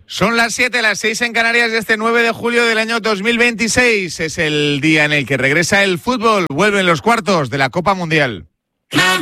Son las 7, las 6 en Canarias de este 9 de julio del año 2026. Es el día en el que regresa el fútbol. Vuelven los cuartos de la Copa Mundial.